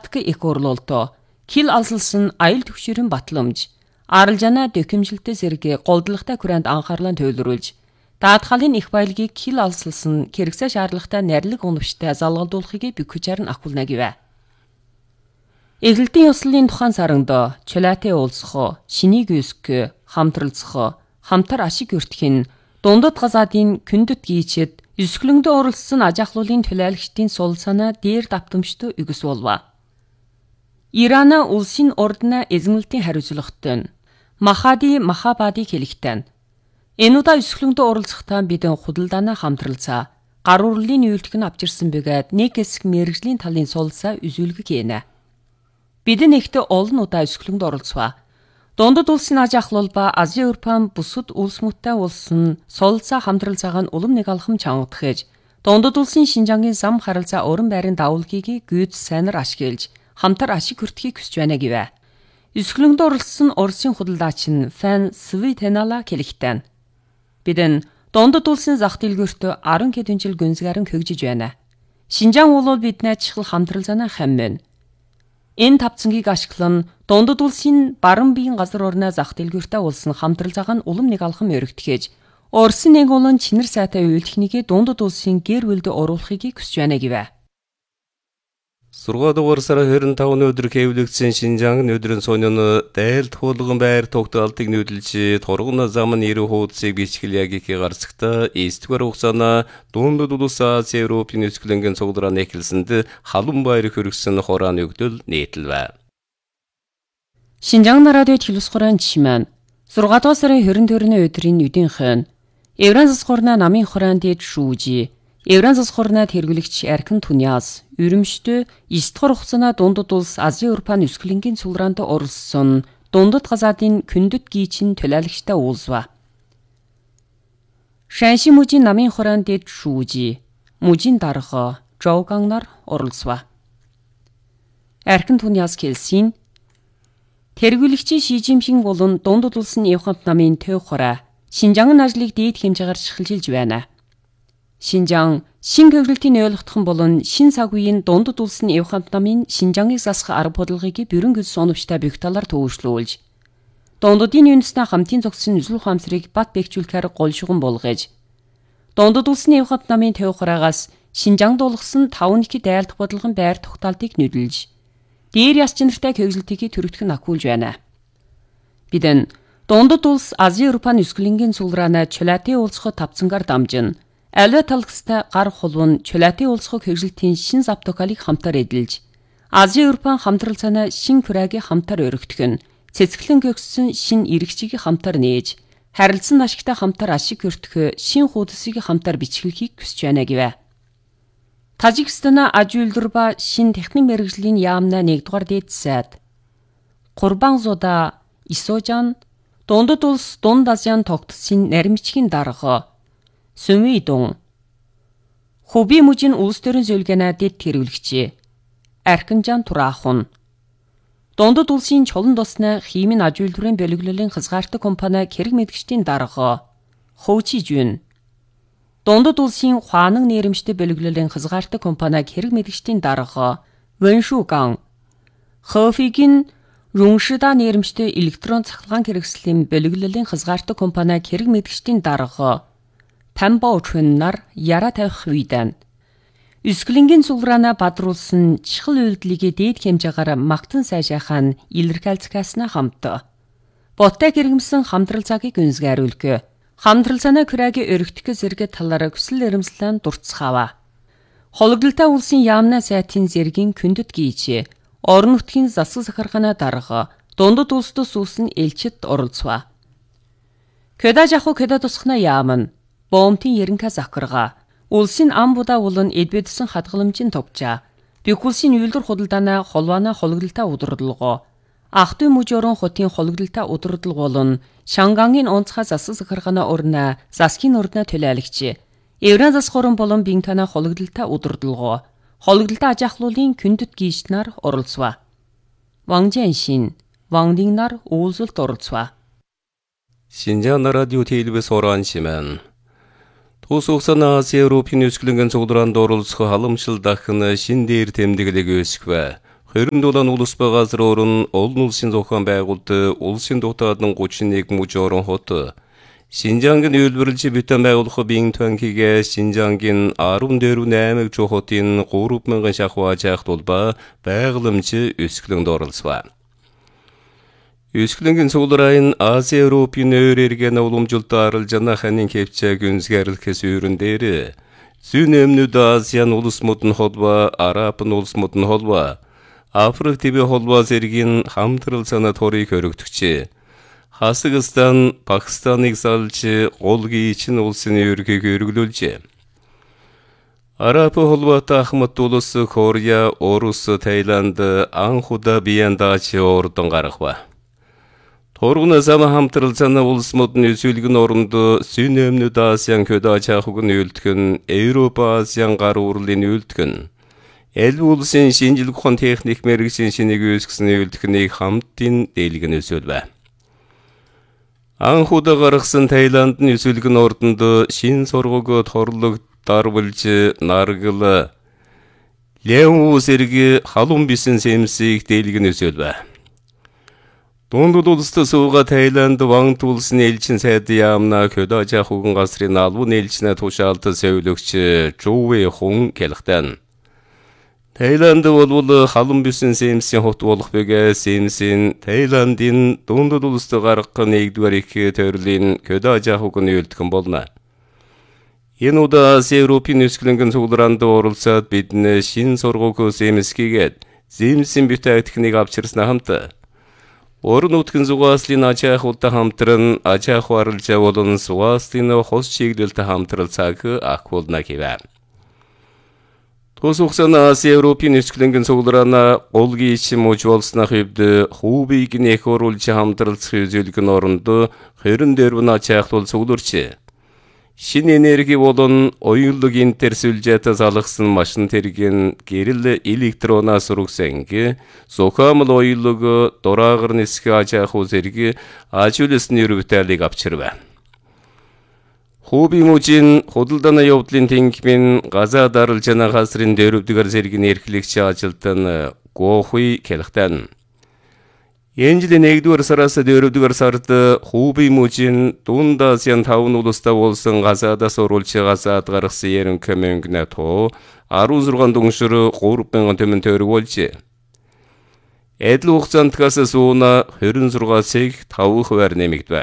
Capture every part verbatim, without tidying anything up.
Балтгы их орлолто кил алсалсан аял төгшөрийн батламж аралжана дөхөмжилтэй зэрэг голдлоготой хүрээнд анхаарлаа төвлөрүүлж даатгалын их баялагийг кил алсалсан хэрэгсээ шаардлагатай нарилэг унавштай залгалдуулахыг бөхөжээр нь ахуулна гэвэ. Эглэлтийн ёслолын тухайн саранд чулаатай уулзах, шинийг үсгэх, хамтралцах, хамтар ашиг өртөх нь дундад газаадын күндэт гийчэд өсгөлөндөө оролцсон аж ахлуулын төлөөлөгчдийн сул санаа дээр давтамжтай үгс болва. Ирана улсын ордна эзэмлэлтийн хариуцлагатай Махади Махабади хэлэхтэн. Энэ удаа өсгөлөндөө оролцохтаа бидэн худалдаанаа хамтралцаа. Гар урлын үйлдэх нь авчирсан бэгээд нэг хэсэг мэрэгжлийн талын сулсаа үзүүлгэг хийнэ. Бидэн ихтэй олон удаа өсгөлөнд оролцваа. Дундад улсын аж ахлуул ба Азийн Европын бусад улс мөттэй улсын сулсаа хамтралцаага нь улам нэг алхам чангадахэж, дундад улсын Шинжангийн зам харилцаа уран байрын давуулгийг гүйц сайнар ашиглаж, хамтар ашиг хүртэхийг хүсэж байна гэвэ. Өсгөлөнд оролцсон Оросын худалдаач нь Фан Свитенала хэлэхтэн. Бидэн дундад улсын зах дэлгүүрт арван хэдэн жил гүнзгээрэн хөгжиж байна. Шинжаан уул биднээ чихэл хамтралцаана хаммэн. Энэ тавцангийг ашиглан дундад улсын баран биеийн газар орны зах дэлгүүртээ улсын хамтралцаага нь улам нэг алхам өргөтгөж, Оросын нэг улан чинэр сайтай үйлдэхнийг дундад улсын гэр бүлд оруулахыг хүсэж байна гэвэ. Сургууль дугаар сарын двадцать пятый өдөр хэвлэгдсэн Шинжаан өдрийн сонёны дайлт хуулган байр тогтоолтыг нүүдэлж торгон замын нэр хуудсыг бичгэлягийг гарцагта эстгээр хугацаана дундад улс Азийн Европын өсгөлөнгийн цуглараа нэхэлсэнд халуун баяр хөргсөн хороон өгдөл нийтлвэ. Шинжаан радио телевизхорон чимэн сургууль дугаар сарын двадцать өдрийн үдийнхэн Евразис хорна намын хорон дэд шүүжи Евразис хорна тэргүүлэгч Аркин Туниас өрөмжтөө эстгээр хугацаана дундад улс Азийн Европын өсгөлөнгийн цуглаанд оролцсон дундад газаадын күндэт гийчин төлөөлөгчтэй уулзва. Шанши мужийн намын хорон дэд шүүжи мужийн дарга Жоуган нар оролцва. Аркин Туниас хэлсэн тэргүүлэгчийн Шижимшин болон дундад улсын Евхамт намын төв хороо Шинжаан ажлыг дээд хэмжээгээр шилжилж байна. Шинжаан шин хөгжилтийн ойлгохтхон болон шин цаг үеийн дундад улсын Евхамт намын Шинжааныг засах арга бодлогыг бүрэн гүз соновчтой бүх талаар төвөшлүүлж, дундадын үндэснээ хамтын зогссон үзэл ухаамсарыг бат бэхжүүлэхээр гол шугам болгож, дундад улсын Евхамт намын төв хораагаас Шинжаанд болгосон таван их дайлдах бодлогын байр тогтоолтыг нүүдэлж, дээр яс чанартай хөгжилтийг төрөгдөх нь ахиулж байна. Бидэн дундад улс Азийн Европын өсгөлөнгийн цуглараана чулаатын уулзахад тавцангаар дамжин, аливаа талхстай гар хулуун чулаатын уулзах хөгжилтийн шин завтокалыг хамтар эдэлж, Азийн Европын хамтралцаана шин хүрээгийн хамтар өргөтгөх нь цэцгэлэн гөгссөн шин иргэчийг хамтар нээж, харилцан ашигтай хамтар ашиг өртөх шин хуудсыг хамтар бичгэлхийг хүсэж байна гэвэ. Тажикстана аж үйлдвэр ба шин техник мэргэжлийн яамна нэгдүгээр дээд сайд Курбанзуда Исожан дундад улс дунд Азийн тогтсон наримчгийн дарга Сүмидун Хуби мужийн улс төрийн зөвлөгөөний дэд тэргүүлэгч Аркинжан Турахун дундад улсын чулан тосны химийн аж үйлдвэрийн бөлөглөлийн хязгаартай компани хэрэг мэдгчдийн дарга Хоучижүн дундад улсын хуанан нэрэмжтэй бөлөглөлийн хязгаартай компани хэрэг мэдгчдийн дарга Вэншуган Хофигийн Руншида нэрэмжтэй электрон цахилгаан хэрэгслийн бөлөглөлийн хязгаартай компани хэрэг мэдгчдийн дарга Памбоочхын нар яра тавих үйдэн. Өсгөлөнгийн цуглараана бадруулсан чихэл үйлдэлийг дээд хэмжээгээр магтан сайжаахаа илэрхийлцгаасна хамт. Боттой гэргэмсэн хамтралцаагийг үнсгääруулг. Хамтралцааны хүрээгийн өргөтгөх зэрэг талаар хүсэл эрмэлзлэн дурцхаава. Хологдолтой улсын яамна сайтын зэргийн күндэт гийч, орон нутгийн засаг захиргааны дарга, дундад улсд суусан элчид оролцва. Кэда жаху кэда тусхна яамн Боомтын ерөнхий захиргаа улсын ам будаа болон эдбэдсэн хадгаламжийн товчаа бүх улсын үйлдвэр худалдааны холбооны хологдолтой удирдлагоо ах дүү мужорон хотын хологдолтой удирдлага болон Шангангийн онцгой засаг захиргааны орны засгийн орны төлөөлөгч Евраз засхорон болон Бинтана хологдолтой удирдлагоо хологдолтой аж ахлуулын күндэт гийч нар оролцва. Ван Жэншин, Ван Дин нар уулзалт оролцва. Шинжаан радио телевиз хорон чимэн Тус угсана Азийн Европын өсгөлөнгийн цуглараанд оролцох халамжлал дахин шин дээр тэмдэглэг өсгвэ. Хөрөнд olan улус багазыр орун олон улсын зохион байгуулалт улсын дотоодын гучин нэг мужи орон хоту Шинжангийн үйлбэрлэлж бүтэн байгуулах биеийн тонкигээ Шинжангийн арван дөрвөн аймаг жохотын гурван мянган шахуу ажаах тулба байгууламжи өсгөлөнд оролцва. Өсгөлөнгийн суулрайн Ази Европын өөр эргэн уламжуулалт аралжана ханын кепчэ гүнзгääрлэхээс үйрэн дээр зүүн өмнөд Азиан улсмуудын холбоо, Арабын улсмуудын холбоо, Африк төв холбоо зэргийн хамтрал санаа торыг өргөдөгчээ. Хасагстан, Пакистаныг салж голгийн чин улсын ерөнхийг өргөлүүлжээ. Араб холбоотой Ахмад улс, Корея, Орус, Таиланд анхудаа биеэн дааж ордон гаргав. Торгон зам хамтрал санаа улсмуудын өсөлгөн оронд зүүн өмнөд Азиан хөдөө аж ахуйн үйлдэх, Европ Азиан гар урлын үйлдэх, Элб улсын шинжилгээ ухаан техник мэргэжлийн шинийг үүсгэсэн үйлдэхнийг хамтын дийлгэн өсөлвэ. Анхудаа гаргасан Таиландын өсөлгөн ордонд шин сургаг торлог дарвалж наргал Леон сэрги халуун бисэн сэмсийг дийлгэн өсөлвэ. Дундад улстай сууга Таиланд Вангт улсын элчин сайд яамна хөдөө аж ахуйн газрын албан элчнээ тушаалт сөүлөгч Жувэ Хун келхтэн. Таиланд болвол халуун бисэн сэмсийн хот болох бэгээ сэмсийн Таиландын дундад улстай гаргах нэгдүгээр их төрлийн хөдөө аж ахуйн үйлдэх болно. Энэ удаа Ази Европын өсгөлөнгөн цуглаанд оролцоод бидний шин сургууг сэмсгийгээд сэмсийн бүтээгдэхнийг авчирснаа хамт Орон нутгийн зугааслын аж ахуйтай хамтран аж ахуй арилжаа болон зугааслын хос чиглэлтэй хамтрал цаг ахуулна гэвэ. Тус хугацаанд Ази Европын өсгөлөнгөн цуглаана голгийн ичим мууж болсны хувьд Хувийг нэх оруулж хамтралцах үзүүлгэн оронд хорин дөрвөн аж ахуй цугларч шин энерги болон оюулог интерсүлжээтэ залгсан машин тэргийн гэрэл электронаас сургасэнг зохиомл оюулог дураагар нисэх аж ахуй зэрэг ажуулсны өрөвтөлийг авчирвэ. Хувийн мужийн худалдааны явдлын тэнгмийн газаа даралжана газрын дөрөвдүгээр зэргийн эрхлэгч ажилтан Гохуй келхтэн. Энэ жилийн нэгдүгээр сараас дөрөвдүгээр сард Хувийн мужийн Дунд Азиан таван улстай болсон газаадаас оруулж газаад гаргасан ерөнхий мөнгөний тоо арван зургаан дүншир гурван мянган тэмэн төгрөг болж эдл хугацаанд газ сууна хорин зургаасыг тав хувиар нэмэгдэв.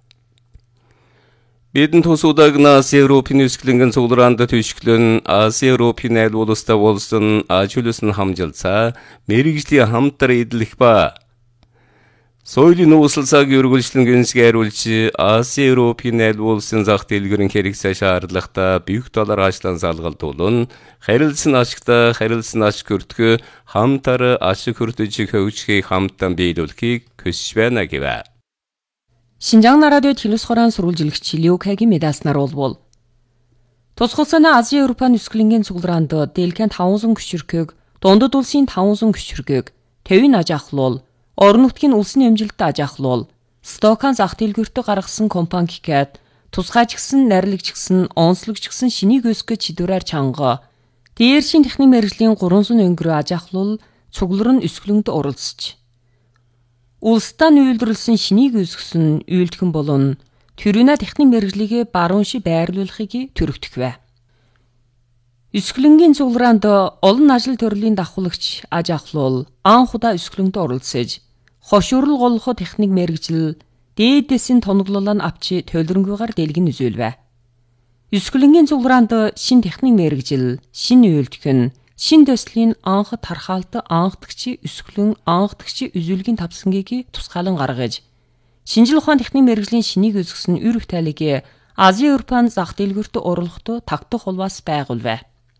Бидэн тус удаагна Ази Европын өсгөлөнгөн цуглаанд төшгөлөн Ази Европын аль улстай болсон ажуулсан хамжилцаа мэргэжлийн хамтар эдлэх ба соёлын нууцлалцааг өргөлжлөн гүнзгийруулж Ази Европын аль улсын зах дэлгэрэн хэрэгцээ шаардлагатай büyük талаар ажлан залгалтуулан харилцсан ашигтай харилцсан ашиг хүртэх хамтар ашиг хүртэж хөгжихийг хамтан биелүүлэхийг хүсэж байна гэвэ. Шинжаан радио телевиз хорон сурвалжилагч Лиу Кагийн медаснаар болбол. Тус хугацаанд Ази Европын өсгөлөнгөн цуглаанд дэлгэн таван күчирхэг, дундад улсын таван күчирхэг, тэвийн аж ахлуул Орон нутгийн улсын амжилттай аж ахлуул, Стокан зах дэлгүүртээ гаргасан компани гэхэд тусгайчгсан, нарлагчгсан, онцлогчгсан шинийг өсгөх чидүүрээр чанга, дээршин техник мэргэжлийн гурван өнгөрөө аж ахлуул цуглар нь өсгөлөнд оролцож, улсдаа нүүлдэрлсэн шинийг өсгсөн үйлдхэн болон төрөөнө техник мэргэжлийг баруун ши байрлуулахыг төрөвтгвэ. Өсгөлөнгийн цуглаанд олон ажил төрлийн давхуулагч аж ахлуул анхудаа өсгөлөнд оролцож, хошуурал голлохо техник мэргэжил дээдэсийн тоноглолоо авчи төлрөнгөөр дэлгэн үзүүлвэ. Өсгөлөнгийн цуглаанд шин техник мэргэжил, шин үйлдхэн, шин төслийн анх тархаалт анхдагчи өсгөлөн анхдагчи үзүүлгийн тавсангийг тусгаалan гаргаж, шинжил ухаан техник мэргэжлийн шинийг өсгсөн үр бүтээлийг Ази Европын зах дэлгүүрт оруулахад тагтах улваас байгуулвэ.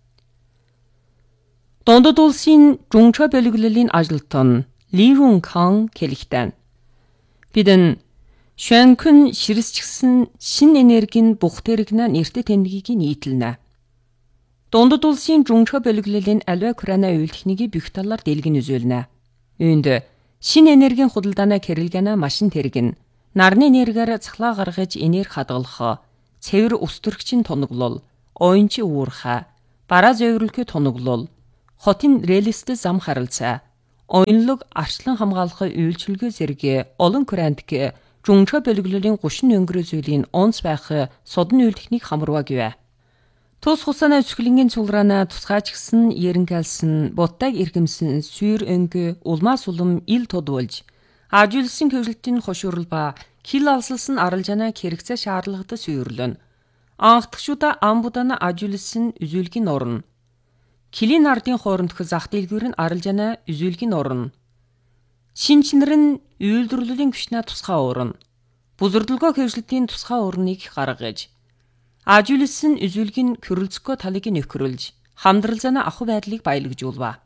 Дундад улсын Жунгча бөлөглөлийн ажилтан Ли Рун Кан хэлэхдээ бидэн шөнхөн ширсчгсэн шин энергийн бүх тэрэгнэ нэртэй тэмдгийг нийтэлнэ. Дундад улсын Жунгча бөлөглөлийн аливаа Украина үйлдэхнийг бүх талаар дэлгэн үзүүлнэ. Үүнд шин энергийн худалдааны хэрэглэнэ машин тэрэг нь нарны энергиээр цахлаа гаргаж энерги хадгалах, цэвэр өстөрөгчийн тоноглол, оюунчи уурхай, бараа зөөврөлхөө тоноглол, хотын релистэй зам харилцаа, оюнлог арчлан хамгаалахын үйлчилгээ зэрэг олон Корантик жунча бөлөглөлийн гушин өнгөрөө зүйлийн онц байх содон үйл техник хамруу гэвэ. Тус хусана өсгөлингийн цулраана тусгаач гисэн ерэнгэлсэн боттаг иргэмсэн сүйр өнгө улмаас улам ил тодуулж ажуулсан хөвлөлтийн хошуурл ба хил алсалсан аралжана хэрэгцээ шаардлагатай сүйрлөн. Анхдагчуда амбудана ажуулсан үзүүлгийн орно. Килийн ардын хоорондох зах дэлгүүр нь аралжана үзүүлгийн орно. Шинчнэр нь үйлдвэрлэлийн гүшнэ тусгай орно. Бузурдалгоо хөвлөлтийн тусгай орныг гаргаж ажуулсан үзүүлгийн körөлцгөө талыг нөхрөлж хамдралзана ахуй байдлыг баялагжуулва.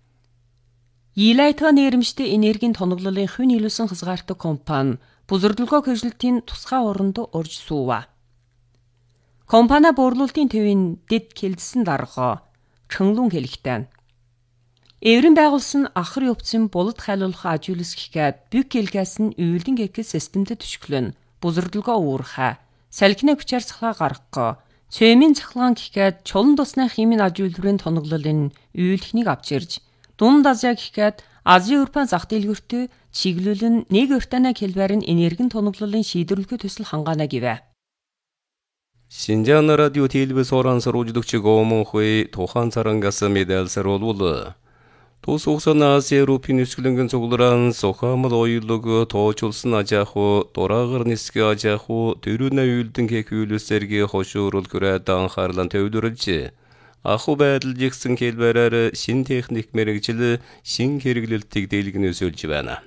Илайта нэрмжтэй энергийн тоноглолын хүн илүүсэн хязгаартай компани бузурдалгоо хөвлөлтийн тусгай оронд орж суува. Компани буурлуулалтын төвийн дэд кэлдсэн дарга чөнлөн хэлхтэн. Эврэн байгуулсан ахар явцын булд хайлуулах ажуулс гэхэд бүк хэлгээс нь үйлдэн эко системтэй төшгөлөн бузурдалгоо уурхаа салхины хүчээр цахлаа гаргахгүй цөмийн цахлгаан гэхэд чулан тусны химийн ажуулбарын тоноглолын үйлдхнийг авчирж дунд Азия гэхэд Азийн Европын зах дэлгүүртээ чиглүүлэн нэг өртөний хэлбэрийн энергийн тоноглолын шийдвэрлэхүй төсөл хангаана гэвэ. Шинжаан радио телевиз оран соруждөгч гомонхой тухан царангас медалсар болвол тус ухсана Азия Европын өсгөлөнгөн цугларан сохамл оюлог тоочулсан ажааху дураагар нисгэ ажааху дөрүнэ үйлдэн кек үйлүсэрги хошуурул күрээд анхаарлан төвлөрөлж аху байдал жигсэн хэлбэрээр шин техник мэрэгжил шин хэрэглэлтийг дэлгэн өсөлж байна.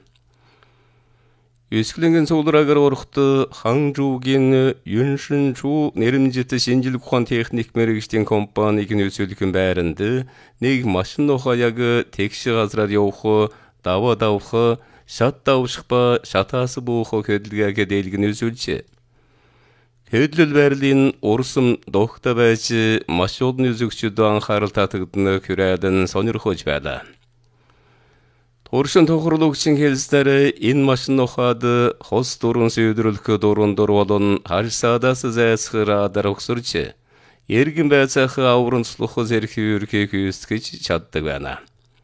Өсгөлөнгөн цуглараагаар орохт Ханчжуугийн Юншинчжу нэрмжит шинжилгээ ухаан техник мэрэгжлийн компаниг нөөцлөхөн байранд нэг машин ухааг тэгш газраар явах, даваа давах, шат давших ба шатаас буух хөдөлгөөг дэлгэн өсөлж. Хөдлөл байрлалын урсам дохтой байж маш олон үзэгчид анхаарал татагдана хүрээдэн сонирхож байлаа. Туршин тохирлогчийн хэлснээр энэ машин ухаад хос дуран сэвдрүүлэх дуран дур болон харьсаадаас зайсхраад өгсөрч эргэн байцаах аврамцлах зэрэг үрхийг үүсгэж чаддаг байна.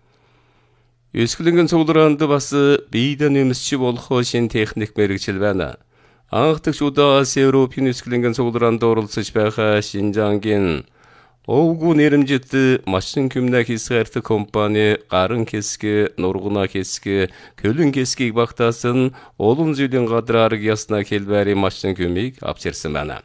Өсгөлөнгөн цуглаанд бас биедээ нэмсч болох шин техник мэрэгжил байна. Анхдагчудаа Азия Европын өсгөлөнгөн цуглаанд оролцож байгаа Шинжаангийн Овгу нэрмжит машин кюмна хисгэрт компани гарын хэсгэ, нургана хэсгэ, көлөн хэсгийг багтаасан олон зүйлийн гадраар ясна хэлбэрийн машин кюмийг авчирсан байна.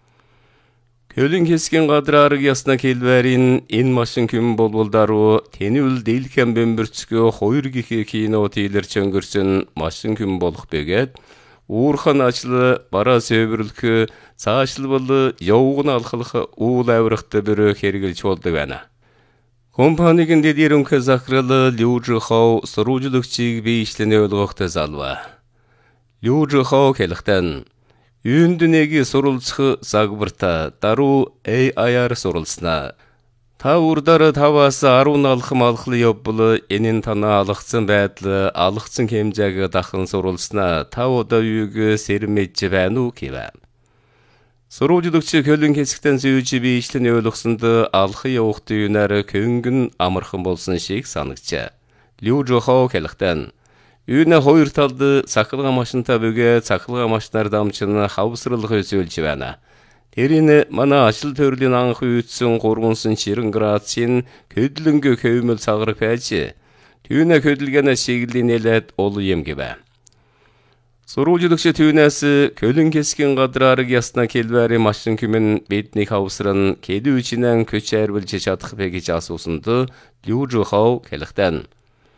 Көлөн хэсгийн гадраар ясна хэлбэрийн энэ машин кюм болболдаруу тэнүүл дэлхэн бэмбэрцгөө хоёр гихи кино тийлэрч өнгөрсөн машин кюм болох бэгээд уурхан ажил бараа сөөвөрлөх цаашлбал явган алхах уул авирахтай бір хэрэгжилж болдог байна. Компанигийн дэдэр өнхө захирал Лю Жихао сурвалжлагчийг биешлэн ойлгохтой залва. Лю Жихао хэлэхдээ юунд нэг суралцах загварта даруу эй ай-аар суралцсана. Та урдаар таваас арван алхам алхал явбал энийн танаа алгацсан байдал алгацсан хэмжээг дахин суралцсана. Та удаа юуг сэрмэж байна уу гэвэ. Сурвалжлагч хөлөн хэсэгтэн зүйж биешлэн ойлгосонд алхах явахт юунаар көнгөн амархан болсон шиг санагчаа. Лю Жихао хэлэхдээ юуна хоёр талд цахилгаан машинтай бүгэ цахилгаан машинаар дамжин хавсралх өсөөлж байна. Тэрийн манай ажил төрлийн анх үйдсэн гурвансан ширэн градусын хөдлөнгө хөвмөл цаграх байж түүнэ хөдөлгөөнө шиглэлийн нэлээд ол юм гэвэ. Сурвалжлагч түүнээс көлөн хэсгийн гадраар ясна хэлбэрийн машин кюмэн бидний хавсран кэлүүчнэн көч арвилж чадах бэ гэж асуусанд Лю Жихао хэлэхдээ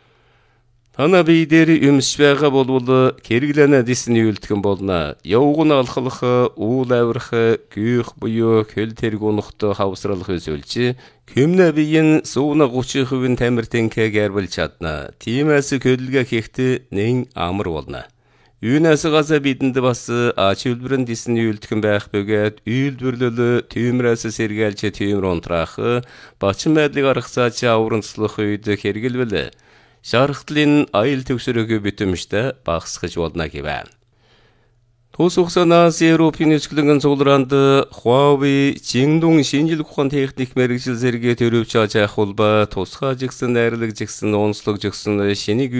Тана би дээр юмш байгаа болвол хэрэглэнэ дисний үлдхэн болно. Явган алхах, уул авирах, гүйх буюу хөл тэрг унахт хавсралх өсөлж, хэмнэ биеийн сууна гучин хувийн тамир тэнхэг арвилж чадна. Тиймээс хөдөлгөө хийхдээ нэн амар болно. Юунаас газа бидэнд бас ач үлбэрэн дисний үлдхэн байх бөгөөд үйлдвэрлэл тиймрээс сэргээлж тиймэр унтраах, бачин байдлыг аргацаач аврамцлах үед хэрэгэлвэл шархтлын аял төгсрөг битэмжтэй багсгаж болно гэвэ. Тусуксанаас Европын өсгөлөнгөн цугларанды Huawei Jingdong шинжилгээ ухаан техник мэргэжил зэрэгээ төрөвч ажаах улба тусгай жигсэн найрлаг жигсэн онцлог жигсэн шинийг